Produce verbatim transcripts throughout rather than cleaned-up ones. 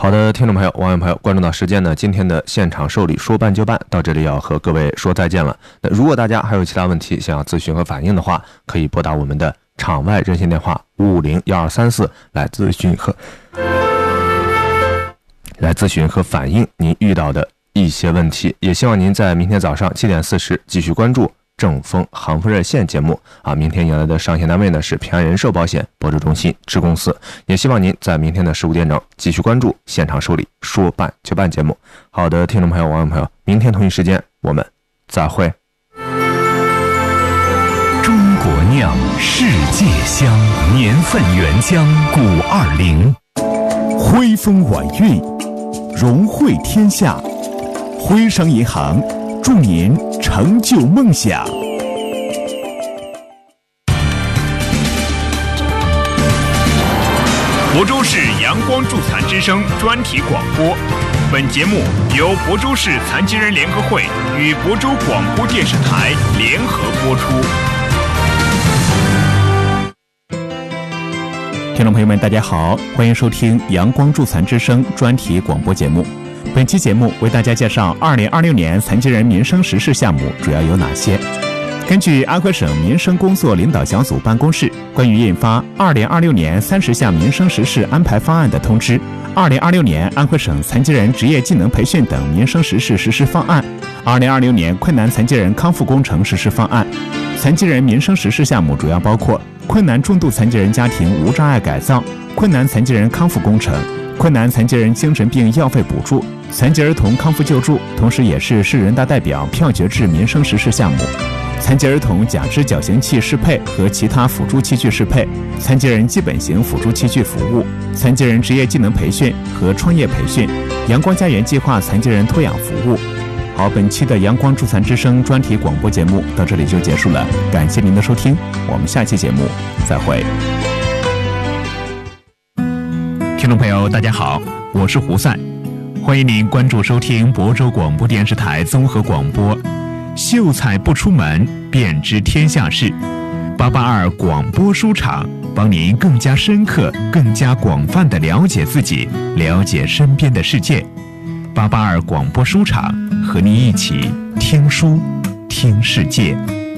好的，听众朋友、网友朋友，关注到时间呢，今天的现场受理说办就办到这里要和各位说再见了。那如果大家还有其他问题想要咨询和反映的话，可以拨打我们的场外热线电话五五零一二三四来咨询和来咨询和反映您遇到的一些问题。也希望您在明天早上七点四十继续关注正风航风热线节目啊！明天迎来的上线单位呢是平安人寿保险博主中心支公司。也希望您在明天的十五点整继续关注现场受理说办就办节目。好的，听众朋友、网友朋友，明天同一时间我们再会。 中国酿，世界香，年份原浆古二零， 徽风晚韵，荣汇天下。徽商银行祝您成就梦想。 亳州市阳光助残之声专题广播，本节目由亳州市残疾人联合会与亳州广播电视台联合播出。 听众朋友们，大家好，欢迎收听阳光助残之声专题广播节目。本期节目为大家介绍二零二六年残疾人民生实事项目主要有哪些。根据安徽省民生工作领导小组办公室关于印发二零二六年三十项民生实事安排方案的通知，二零二六年安徽省残疾人职业技能培训等民生实事实施方案，二零二六年困难残疾人康复工程实施方案。残疾人民生实事项目主要包括困难重度残疾人家庭无障碍改造、困难残疾人康复工程、困难残疾人精神病药费补助、残疾儿童康复救助，同时也是市人大代表票决制民生实事项目。残疾儿童假肢矫形器适配和其他辅助器具适配、残疾人基本型辅助器具服务、残疾人职业技能培训和创业培训、阳光家园计划残疾人托养服务。好，本期的阳光助残之声专题广播节目到这里就结束了，感谢您的收听，我们下期节目再会。 听众朋友大家好，我是胡赛，欢迎您关注收听亳州广播电视台综合广播，秀才不出门便知天下事，八八二广播书场帮您更加深刻、更加广泛地了解自己，了解身边的世界。八八二广播书场和您一起听书听世界。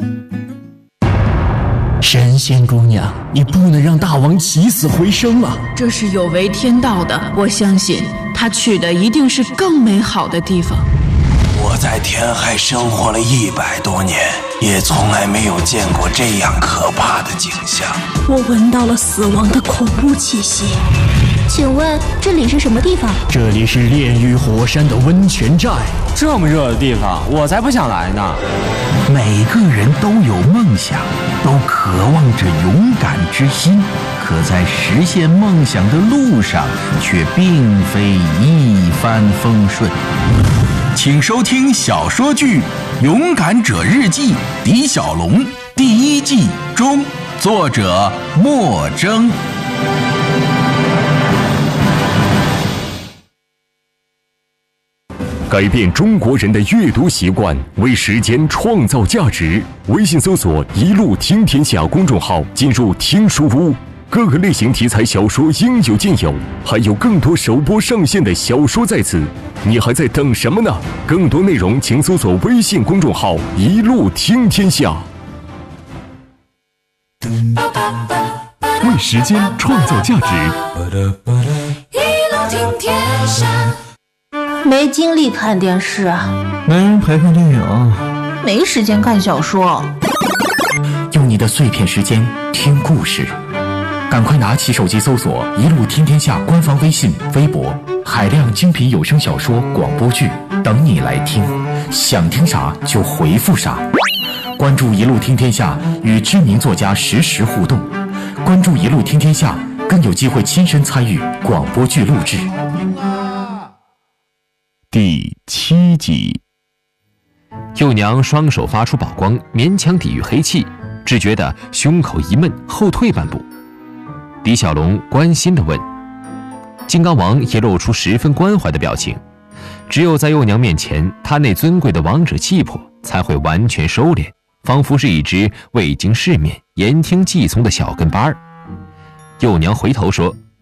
神仙姑娘，你不能让大王起死回生啊！ 这是有违天道的，我相信他去的一定是更美好的地方。 我在天海生活了一百多年，也从来没有见过这样可怕的景象。 我闻到了死亡的恐怖气息。 请问这里是什么地方？ 这里是炼狱火山的温泉寨。 这么热的地方，我才不想来呢。 每个人都有梦想，都渴望着勇敢之心，可在实现梦想的路上，却并非一帆风顺。请收听小说剧《勇敢者日记》李小龙第一季中，作者莫征。 改变中国人的阅读习惯，为时间创造价值。微信搜索“一路听天下”公众号，进入听书屋，各个类型题材小说应有尽有，还有更多首播上线的小说在此。你还在等什么呢？更多内容请搜索微信公众号“一路听天下”。为时间创造价值， 一路听天下。 没精力看电视， 没人陪看电影， 没时间看小说。 用你的碎片时间听故事，赶快拿起手机搜索“一路听天下”官方微信、微博，海量精品有声小说、广播剧等你来听，想听啥就回复啥。关注“一路听天下”，与知名作家实时互动。关注“一路听天下”，更有机会亲身参与广播剧录制。 第七集， 幼娘双手发出宝光，勉强抵御黑气，只觉得胸口一闷，后退半步。李小龙关心地问，金刚王也露出十分关怀的表情。只有在幼娘面前，他那尊贵的王者气魄才会完全收敛，仿佛是一只未经世面、言听计从的小跟班儿。幼娘回头说：“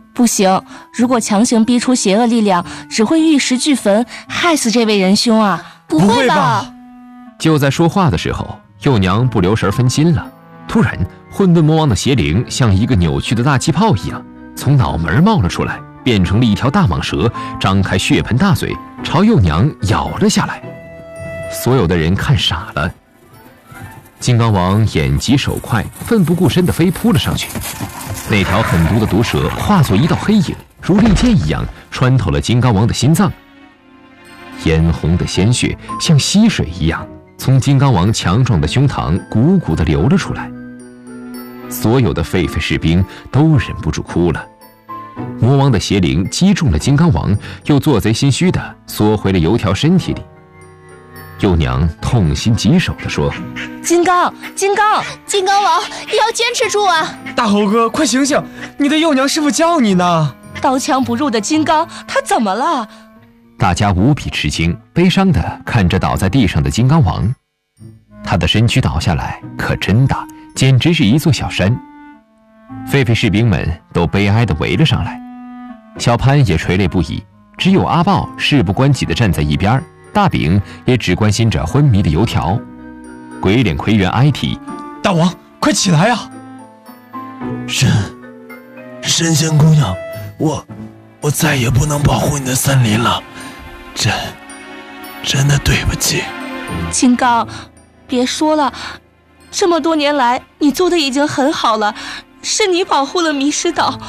不行，如果强行逼出邪恶力量，只会玉石俱焚，害死这位仁兄啊！ 不会吧？ 就在说话的时候，幼娘不留神分心了。突然，混沌魔王的邪灵像一个扭曲的大气泡一样，从脑门冒了出来，变成了一条大蟒蛇，张开血盆大嘴，朝幼娘咬了下来。所有的人看傻了。金刚王眼疾手快，奋不顾身地飞扑了上去。那条狠毒的毒蛇化作一道黑影，如利剑一样穿透了金刚王的心脏。嫣红的鲜血像溪水一样从金刚王强壮的胸膛汩汩地流了出来。所有的狒狒士兵都忍不住哭了。魔王的邪灵击中了金刚王，又做贼心虚地缩回了油条身体里。幼娘痛心疾首地说： 金刚金刚金刚王，你要坚持住啊！ 大猴哥，快醒醒，你的幼娘师傅叫你呢。 刀枪不入的金刚，他怎么了？ 大家无比吃惊，悲伤地看着倒在地上的金刚王。他的身躯倒下来可真大，简直是一座小山。狒狒士兵们都悲哀地围了上来，小潘也垂泪不已，只有阿豹事不关己地站在一边，大饼也只关心着昏迷的油条。鬼脸魁元哀啼： 大王，快起来啊！ 神神仙姑娘，我我再也不能保护你的森林了，真真的对不起。 金刚，别说了，这么多年来你做的已经很好了，是你保护了迷失岛。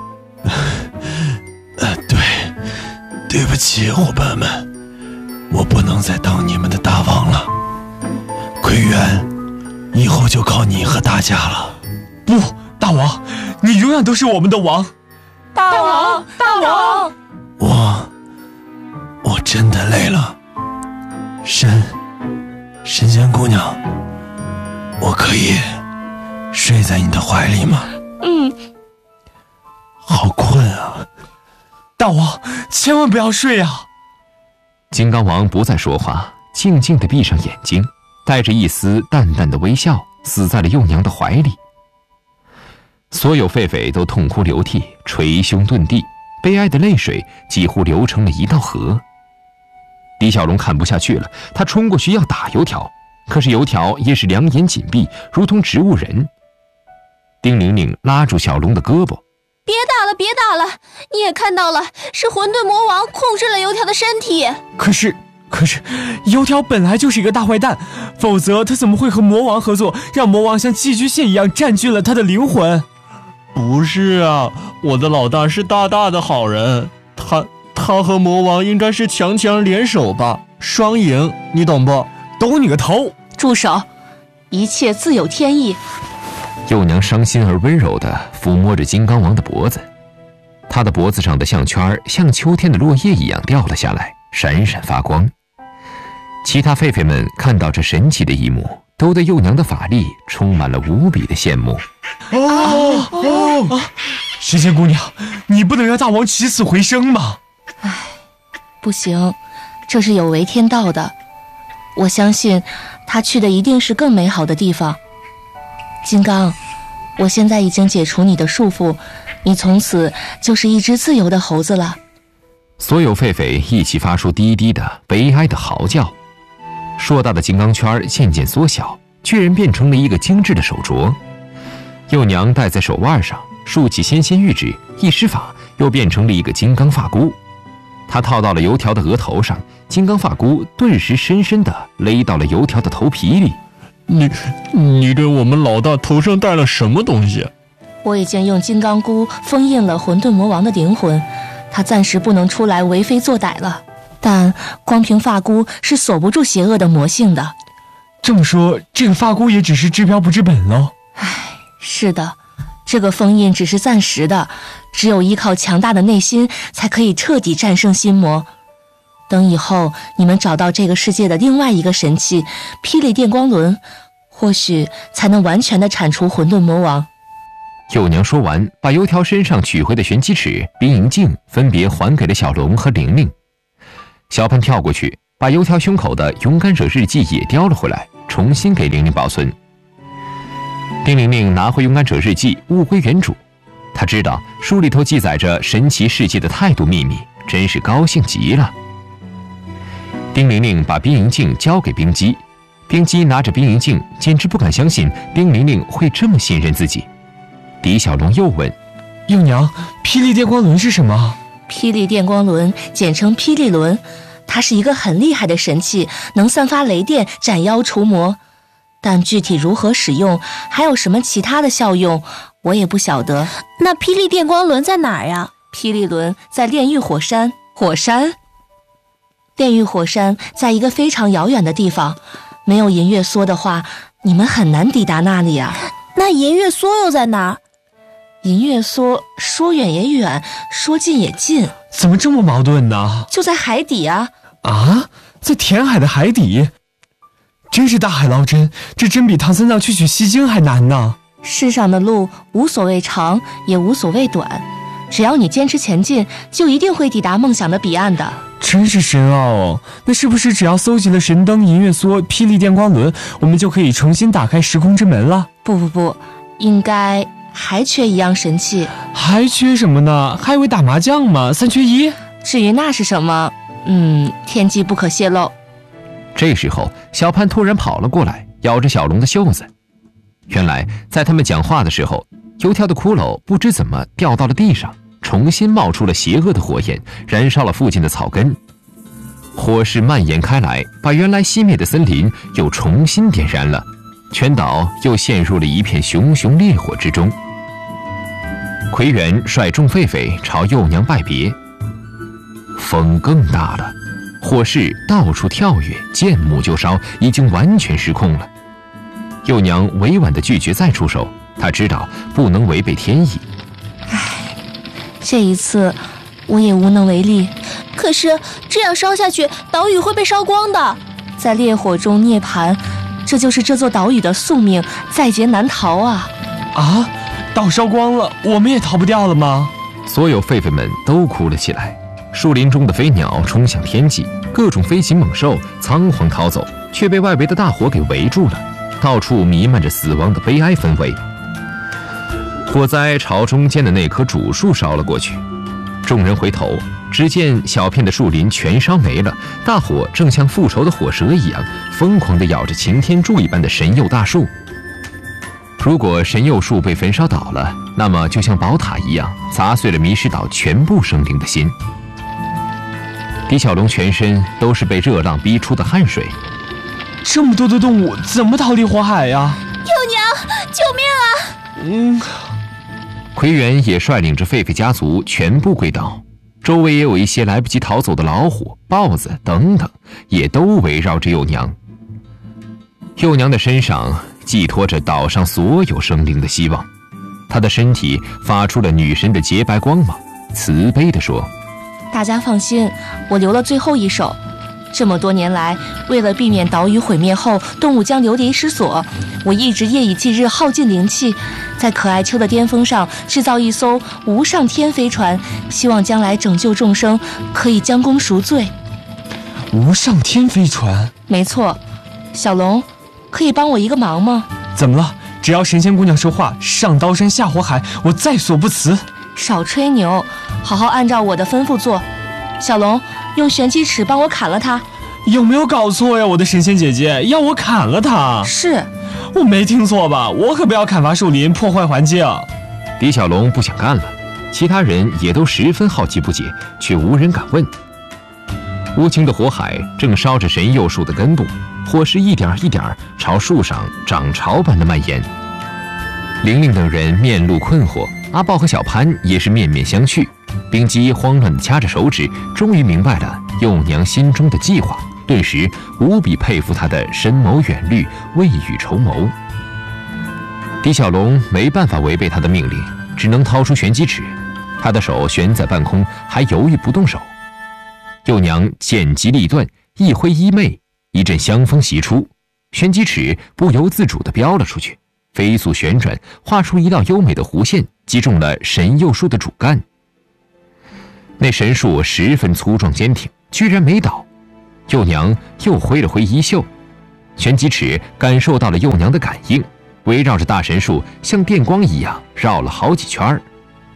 呃，对，对不起，伙伴们，我不能再当你们的大王了。魁元，以后就靠你和大家了。 不，大王，你永远都是我们的王。 大王，大王， 我我真的累了。神神仙姑娘，我可以睡在你的怀里吗？ 嗯。 好困啊。 大王，千万不要睡啊！ 金刚王不再说话，静静地闭上眼睛，带着一丝淡淡的微笑，死在了幼娘的怀里。所有狒狒都痛哭流涕，捶胸顿地，悲哀的泪水几乎流成了一道河。李小龙看不下去了，他冲过去要打油条，可是油条也是两眼紧闭，如同植物人。丁玲玲拉住小龙的胳膊： 别打了，别打了！你也看到了，是混沌魔王控制了油条的身体。 可是，可是，油条本来就是一个大坏蛋，否则他怎么会和魔王合作，让魔王像寄居蟹一样占据了他的灵魂？ 不是啊，我的老大是大大的好人，他他和魔王应该是强强联手吧，双赢，你懂不？ 懂你个头！ 住手！一切自有天意。 幼娘伤心而温柔地抚摸着金刚王的脖子，他的脖子上的项圈像秋天的落叶一样掉了下来，闪闪发光。其他狒狒们看到这神奇的一幕，都对幼娘的法力充满了无比的羡慕。 哦哦！神仙姑娘，你不能让大王起死回生吗？ 唉，不行，这是有违天道的。我相信他去的一定是更美好的地方。金刚，我现在已经解除你的束缚，你从此就是一只自由的猴子了。 所有狒狒一起发出低低的悲哀的嚎叫。硕大的金刚圈渐渐缩小，居然变成了一个精致的手镯。幼娘戴在手腕上，竖起纤纤玉指，一施法又变成了一个金刚发箍。她套到了油条的额头上，金刚发箍顿时深深地勒到了油条的头皮里。 你你给我们老大头上戴了什么东西？ 我已经用金刚箍封印了混沌魔王的灵魂，他暂时不能出来为非作歹了。但光凭发箍是锁不住邪恶的魔性的。 这么说，这个发箍也只是治标不治本喽？ 唉，是的，这个封印只是暂时的，只有依靠强大的内心才可以彻底战胜心魔。等以后你们找到这个世界的另外一个神器霹雳电光轮，或许才能完全的铲除混沌魔王。 幼娘说完，把油条身上取回的玄机尺、冰银镜分别还给了小龙和玲玲。小潘跳过去，把油条胸口的勇敢者日记也叼了回来，重新给玲玲保存。丁玲玲拿回勇敢者日记，物归原主。 他知道书里头记载着神奇世界的态度秘密，真是高兴极了。丁玲玲把冰银镜交给冰姬，冰姬拿着冰银镜，简直不敢相信丁玲玲会这么信任自己。狄小龙又问：“ 幼娘，霹雳电光轮是什么？” 霹雳电光轮，简称霹雳轮，它是一个很厉害的神器，能散发雷电，斩妖除魔。但具体如何使用，还有什么其他的效用，我也不晓得。 那霹雳电光轮在哪儿呀？ 霹雳轮在炼狱火山。火山？炼狱火山在一个非常遥远的地方，没有银月梭的话，你们很难抵达那里啊。 那银月梭又在哪儿？ 银月梭说远也远，说近也近。 怎么这么矛盾呢？ 就在海底啊。 啊，在填海的海底？真是大海捞针，这真比唐三藏去取西经还难呢。 世上的路无所谓长，也无所谓短，只要你坚持前进，就一定会抵达梦想的彼岸的。 真是深奥哦。那是不是只要搜集了神灯、银月梭、霹雳电光轮，我们就可以重新打开时空之门了？ 不不不，应该还缺一样神器。 还缺什么呢？还以为打麻将嘛，三缺一。 至于那是什么，嗯，天机不可泄露。 这时候，小潘突然跑了过来，咬着小龙的袖子。原来，在他们讲话的时候，油条的骷髅不知怎么掉到了地上，重新冒出了邪恶的火焰，燃烧了附近的草根。火势蔓延开来，把原来熄灭的森林又重新点燃了，全岛又陷入了一片熊熊烈火之中。奎元率众狒狒朝幼娘拜别。风更大了，火势到处跳跃，见木就烧，已经完全失控了。幼娘委婉地拒绝再出手，她知道不能违背天意。 唉，这一次我也无能为力。 可是这样烧下去，岛屿会被烧光的。 在烈火中涅槃，这就是这座岛屿的宿命，在劫难逃啊！ 啊，岛烧光了，我们也逃不掉了吗？ 所有狒狒们都哭了起来。树林中的飞鸟冲向天际，各种飞行猛兽仓皇逃走，却被外围的大火给围住了，到处弥漫着死亡的悲哀氛围。火灾朝中间的那棵主树烧了过去，众人回头，只见小片的树林全烧没了，大火正像复仇的火蛇一样，疯狂地咬着擎天柱一般的神佑大树。如果神佑树被焚烧倒了，那么就像宝塔一样，砸碎了迷失岛全部生灵的心。狄小龙全身都是被热浪逼出的汗水。 这么多的动物怎么逃离火海呀？ 幼娘，救命啊！ 嗯， 奎元也率领着狒狒家族全部归岛，周围也有一些来不及逃走的老虎、豹子等等，也都围绕着幼娘。幼娘的身上寄托着岛上所有生灵的希望，她的身体发出了女神的洁白光芒，慈悲地说： 大家放心，我留了最后一手。这么多年来，为了避免岛屿毁灭后动物将流离失所，我一直夜以继日耗尽灵气，在可爱丘的巅峰上制造一艘无上天飞船，希望将来拯救众生，可以将功赎罪。 无上天飞船？ 没错。小龙，可以帮我一个忙吗？ 怎么了？只要神仙姑娘说话，上刀山下火海，我在所不辞。 少吹牛，好好按照我的吩咐做。小龙，用玄机尺帮我砍了它。 有没有搞错呀，我的神仙姐姐？要我砍了它？ 是。 我没听错吧？我可不要砍伐树林，破坏环境。 狄小龙不想干了，其他人也都十分好奇不解，却无人敢问。无情的火海正烧着神佑树的根部，火势一点一点朝树上涨潮般的蔓延。玲玲等人面露困惑，阿豹和小潘也是面面相觑。冰姬慌乱地掐着手指，终于明白了幼娘心中的计划，顿时无比佩服她的深谋远虑、未雨绸缪。狄小龙没办法违背他的命令，只能掏出玄机尺，他的手悬在半空，还犹豫不动手。幼娘剑击力断，一挥衣袂，一阵香风袭出，玄机尺不由自主地飙了出去，飞速旋转，画出一道优美的弧线，击中了神佑树的主干。那神树十分粗壮坚挺，居然没倒。幼娘又挥了挥衣袖，玄机尺感受到了幼娘的感应，围绕着大神树像电光一样绕了好几圈儿。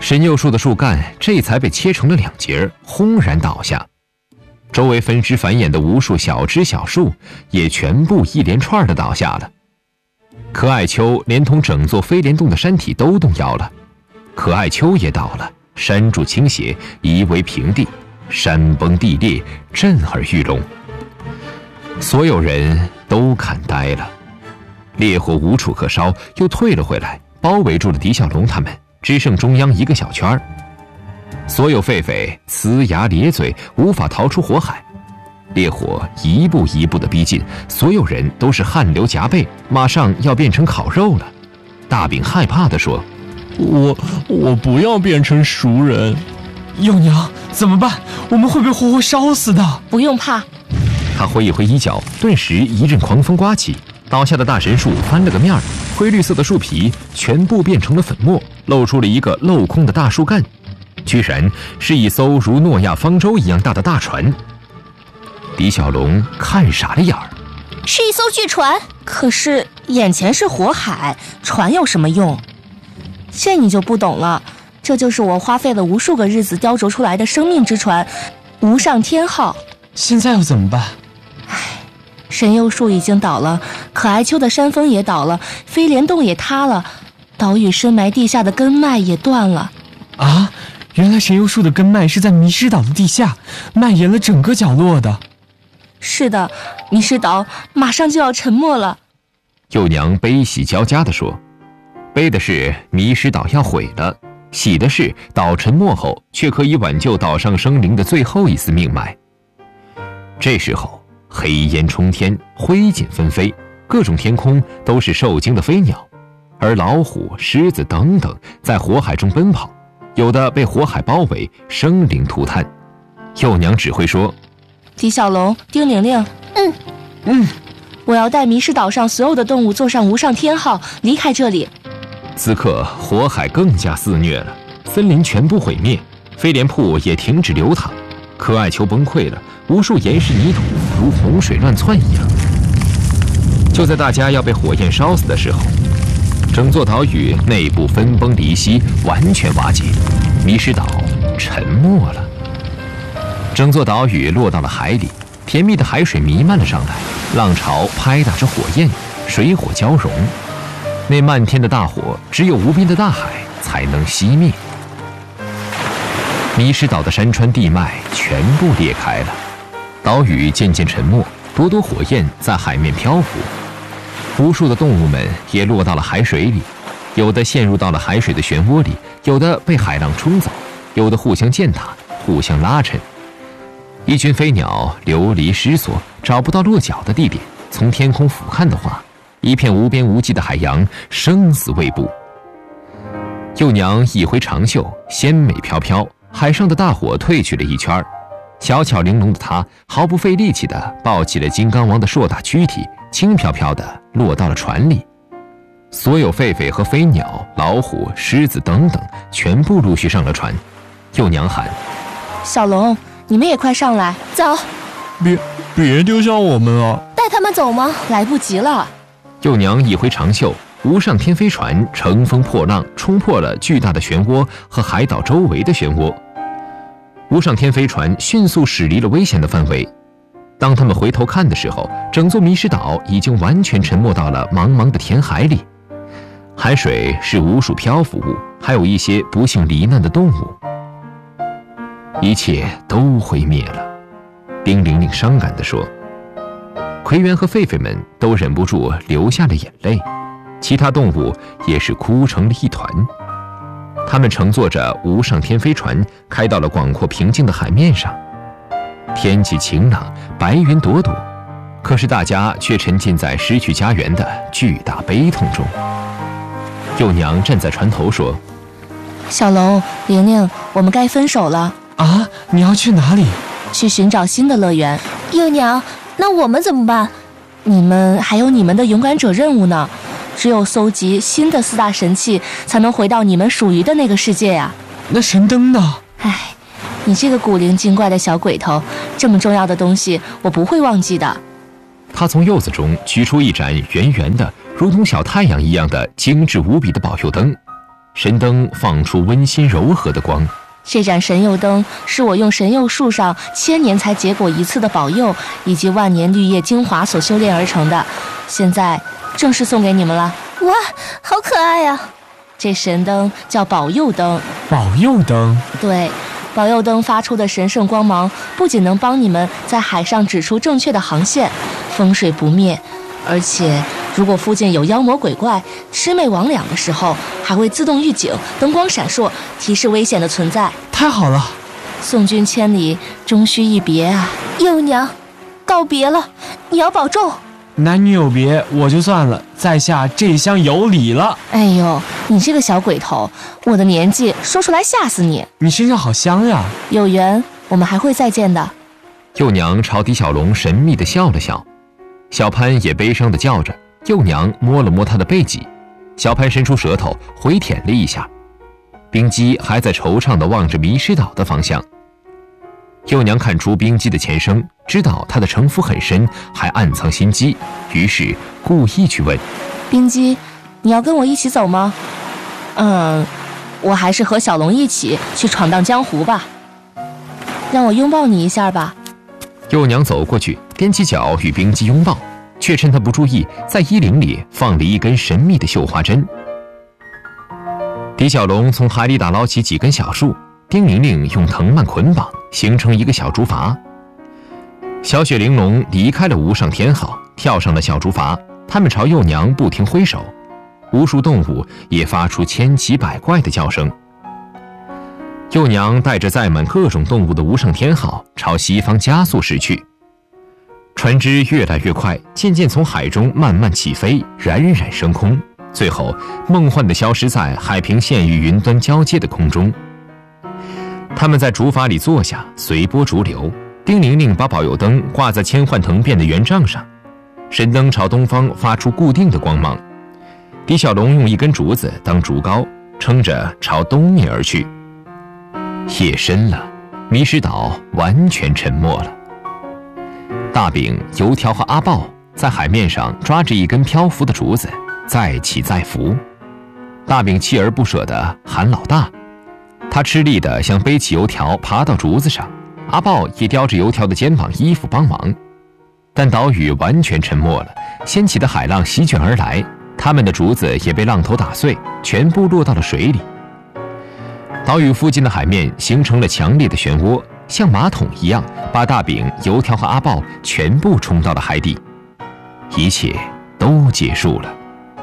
神柚树的树干这才被切成了两截，轰然倒下。周围分枝繁衍的无数小枝小树也全部一连串的倒下了。可爱丘连同整座飞莲洞的山体都动摇了，可爱丘也倒了，山柱倾斜，夷为平地，山崩地裂，震耳欲聋。所有人都看呆了，烈火无处可烧，又退了回来，包围住了狄小龙他们，只剩中央一个小圈儿。所有狒狒呲牙咧嘴，无法逃出火海。烈火一步一步地逼近，所有人都是汗流浃背，马上要变成烤肉了。大饼害怕地说：“ 我我不要变成熟人。” 幼娘，怎么办？我们会被活活烧死的。 不用怕。 他挥一挥衣角，顿时一阵狂风刮起，倒下的大神树翻了个面儿，灰绿色的树皮全部变成了粉末，露出了一个镂空的大树干。居然是一艘如诺亚方舟一样大的大船。狄小龙看傻了眼儿， 是一艘巨船。 可是眼前是火海，船有什么用？这你就不懂了，这就是我花费了无数个日子雕琢出来的生命之船——无上天号。 现在要怎么办？ 唉，神柚树已经倒了，可爱丘的山峰也倒了，飞莲洞也塌了，岛屿深埋地下的根脉也断了。 啊！原来神柚树的根脉是在迷失岛的地下，蔓延了整个角落的。 是的，迷失岛马上就要沉没了。 幼娘悲喜交加地说：“悲的是迷失岛要毁了，喜的是岛沉没后却可以挽救岛上生灵的最后一丝命脉。”这时候，黑烟冲天，灰烬纷飞，各种天空都是受惊的飞鸟，而老虎、狮子等等在火海中奔跑。有的被火海包围，生灵涂炭。幼娘指挥说：“ 狄小龙、丁玲玲， 嗯嗯， 我要带迷失岛上所有的动物坐上无上天号，离开这里。” 此刻火海更加肆虐了，森林全部毁灭，飞莲瀑也停止流淌，可爱丘崩溃了，无数岩石泥土如洪水乱窜一样。就在大家要被火焰烧死的时候，整座岛屿内部分崩离析，完全瓦解，迷失岛沉没了。整座岛屿落到了海里，甜蜜的海水弥漫了上来，浪潮拍打着火焰，水火交融。那漫天的大火，只有无边的大海才能熄灭。迷失岛的山川地脉全部裂开了，岛屿渐渐沉没，朵朵火焰在海面漂浮。无数的动物们也落到了海水里，有的陷入到了海水的漩涡里，有的被海浪冲走，有的互相践踏，互相拉扯。一群飞鸟流离失所，找不到落脚的地点，从天空俯瞰的话，一片无边无际的海洋，生死未卜。幼娘一挥长袖，鲜美飘飘，海上的大火退去了一圈，小巧玲珑的她毫不费力气地抱起了金刚王的硕大躯体，轻飘飘地落到了船里。所有狒狒和飞鸟、老虎、狮子等等全部陆续上了船。幼娘喊：“ 小龙，你们也快上来， 走！ 别别丢下我们啊！ 带他们走吗？ 来不及了。” 幼娘一挥长袖，无上天飞船乘风破浪，冲破了巨大的漩涡和海岛周围的漩涡。无上天飞船迅速驶离了危险的范围。当他们回头看的时候，整座迷失岛已经完全沉没到了茫茫的填海里。海水是无数漂浮物，还有一些不幸罹难的动物。一切都毁灭了。丁玲玲伤感地说。葵园和狒狒们都忍不住流下了眼泪，其他动物也是哭成了一团。他们乘坐着无上天飞船，开到了广阔平静的海面上。天气晴朗，白云朵朵，可是大家却沉浸在失去家园的巨大悲痛中。幼娘站在船头说：“ 小龙、玲玲，我们该分手了。” 啊，你要去哪里？ 去寻找新的乐园。 幼娘，那我们怎么办？ 你们还有你们的勇敢者任务呢，只有搜集新的四大神器，才能回到你们属于的那个世界呀。 那神灯呢？ 唉，你这个古灵精怪的小鬼头，这么重要的东西，我不会忘记的。 他从柚子中取出一盏圆圆的，如同小太阳一样的精致无比的保佑灯， 神灯放出温馨柔和的光。 这盏神佑灯是我用神佑树上千年才结果一次的保佑，以及万年绿叶精华所修炼而成的，现在正式送给你们了。 哇，好可爱呀！ 这神灯叫保佑灯。 保佑灯？ 对，保佑灯发出的神圣光芒，不仅能帮你们在海上指出正确的航线，风水不灭，而且如果附近有妖魔鬼怪、魑魅魍魉的时候，还会自动预警，灯光闪烁，提示危险的存在。 太好了！ 送君千里，终须一别啊！ 幼娘，告别了，你要保重。 男女有别，我就算了，在下这厢有礼了。 哎呦，你这个小鬼头，我的年纪说出来吓死你！ 你身上好香呀！ 有缘，我们还会再见的。 幼娘朝狄小龙神秘地笑了笑，小潘也悲伤地叫着。幼娘摸了摸他的背脊，小潘伸出舌头回舔了一下。冰姬还在惆怅地望着迷失岛的方向。幼娘看出冰姬的前生，知道她的城府很深，还暗藏心机，于是故意去问： 冰姬，你要跟我一起走吗？嗯，我还是和小龙一起去闯荡江湖吧。让我拥抱你一下吧。 幼娘走过去，踮起脚与冰姬拥抱，却趁她不注意，在衣领里放了一根神秘的绣花针。狄小龙从海里打捞起几根小树，丁玲玲用藤蔓捆绑，形成一个小竹筏。小雪玲珑离开了无上天号，跳上了小竹筏，他们朝幼娘不停挥手，无数动物也发出千奇百怪的叫声。幼娘带着载满各种动物的无上天号朝西方加速驶去，船只越来越快，渐渐从海中慢慢起飞，冉冉升空，最后梦幻地消失在海平线与云端交接的空中。他们在竹筏里坐下，随波逐流。丁玲玲把保佑灯挂在千幻腾变的圆杖上，神灯朝东方发出固定的光芒。狄小龙用一根竹子当竹篙，撑着朝东面而去。夜深了，迷失岛完全沉没了。大饼、油条和阿豹在海面上抓着一根漂浮的竹子，再起再伏。大饼锲而不舍地喊老大，他吃力地想背起油条爬到竹子上，阿豹也叼着油条的肩膀衣服帮忙。但岛屿完全沉没了，掀起的海浪席卷而来，他们的竹子也被浪头打碎，全部落到了水里。岛屿附近的海面形成了强烈的漩涡，像马桶一样把大饼、油条和阿豹全部冲到了海底。一切都结束了。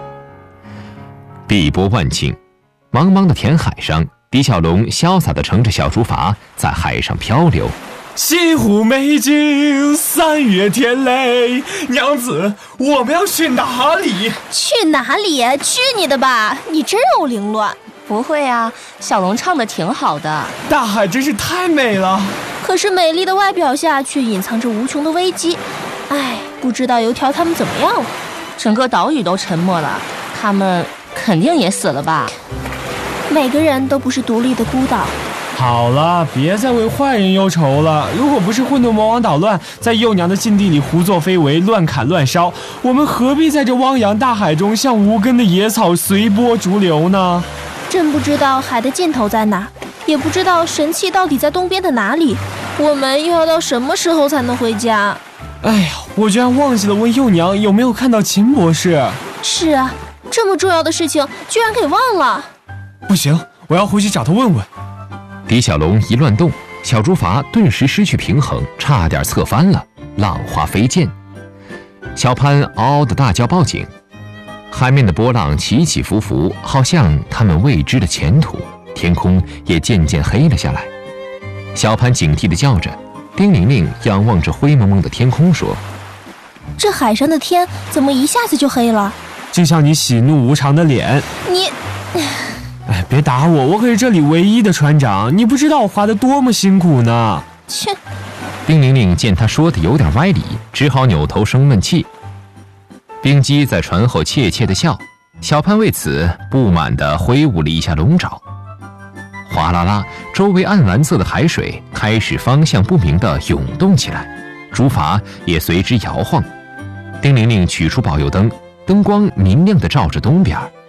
碧波万顷，茫茫的填海上，狄小龙潇洒地乘着小竹筏在海上漂流。 西湖美景，三月天雷，娘子，我们要去哪里？ 去哪里？去你的吧！你真让我凌乱。 不会啊，小龙唱的挺好的。 大海真是太美了， 可是美丽的外表下却隐藏着无穷的危机。哎，不知道油条他们怎么样了？ 整个岛屿都沉没了，他们肯定也死了吧？ 每个人都不是独立的孤岛。 好了，别再为坏人忧愁了。如果不是混沌魔王捣乱，在幼娘的禁地里胡作非为，乱砍乱烧，我们何必在这汪洋大海中像无根的野草随波逐流呢？ 真不知道海的尽头在哪，也不知道神器到底在东边的哪里。我们又要到什么时候才能回家？ 哎呀，我居然忘记了问幼娘有没有看到秦博士。 是啊，这么重要的事情居然给忘了。 不行，我要回去找他问问。 狄小龙一乱动，小竹筏顿时失去平衡，差点侧翻了，浪花飞溅。小潘嗷嗷的大叫报警，海面的波浪起起伏伏，好像他们未知的前途。天空也渐渐黑了下来。小潘警惕地叫着，丁玲玲仰望着灰蒙蒙的天空说： 这海上的天怎么一下子就黑了？ 就像你喜怒无常的脸。 你哎，别打我，我可是这里唯一的船长，你不知道我划得多么辛苦呢。 切！ 丁玲玲见他说的有点歪理，只好扭头生闷气。冰姬在船后怯怯地笑，小潘为此不满地挥舞了一下龙爪。哗啦啦，周围暗蓝色的海水开始方向不明地涌动起来，竹筏也随之摇晃。丁玲玲取出保佑灯，灯光明亮地照着东边。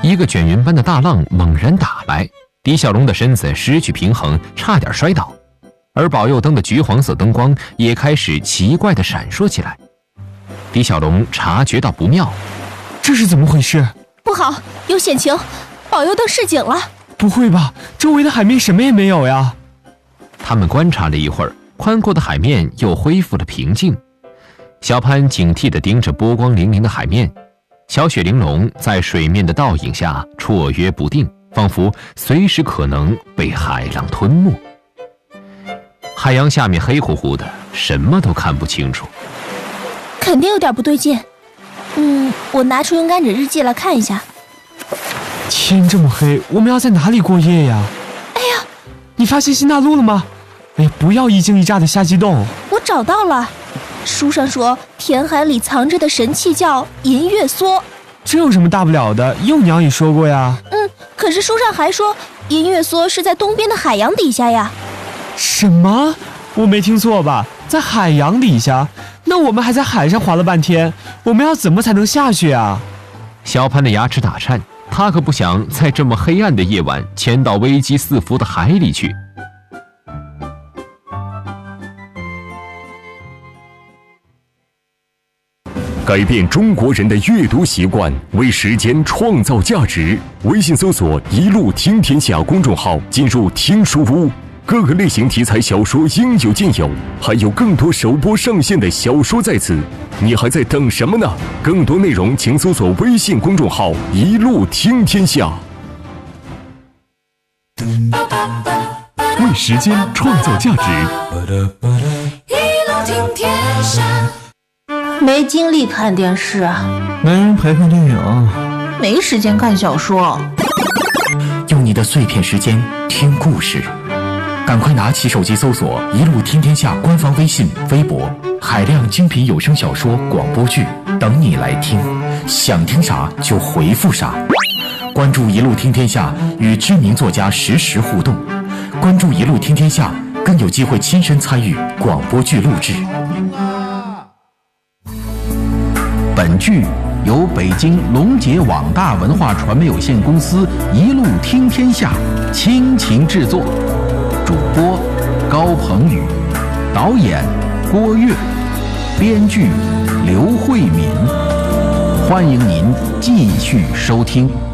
一个卷云般的大浪猛然打来，狄小龙的身子失去平衡，差点摔倒，而保佑灯的橘黄色灯光也开始奇怪地闪烁起来。狄小龙察觉到不妙， 这是怎么回事？ 不好，有险情，保佑灯示警了。 不会吧，周围的海面什么也没有呀？ 他们观察了一会儿，宽阔的海面又恢复了平静。小潘警惕地盯着波光粼粼的海面，小雪玲珑在水面的倒影下绰约不定，仿佛随时可能被海浪吞没。海洋下面黑乎乎的，什么都看不清楚， 肯定有点不对劲。嗯，我拿出勇敢者日记来看一下。 天这么黑，我们要在哪里过夜呀？ 哎呀， 你发现新大陆了吗？哎呀，不要一惊一乍的瞎激动。 我找到了，书上说填海里藏着的神器叫银月梭。 这有什么大不了的？幼娘也说过呀。 嗯，可是书上还说银月梭是在东边的海洋底下呀。 什么？我没听错吧？在海洋底下？那我们还在海上划了半天，我们要怎么才能下去啊？ 小潘的牙齿打颤，他可不想在这么黑暗的夜晚潜到危机四伏的海里去。 改变中国人的阅读习惯，为时间创造价值。微信搜索“一路听天下”公众号，进入听书屋，各个类型题材小说应有尽有，还有更多首播上线的小说在此，你还在等什么呢？更多内容请搜索微信公众号“一路听天下”。 为时间创造价值， 一路听天下。 没精力看电视啊， 没人陪看电影， 没时间看小说。 用你的碎片时间听故事，赶快拿起手机搜索“一路听天下”官方微信、微博，海量精品有声小说、广播剧等你来听，想听啥就回复啥。关注“一路听天下”，与知名作家实时互动。关注“一路听天下”，更有机会亲身参与广播剧录制。 本剧由北京龙杰网大文化传媒有限公司一路听天下倾情制作，主播高鹏宇，导演郭跃，编剧刘慧敏。欢迎您继续收听。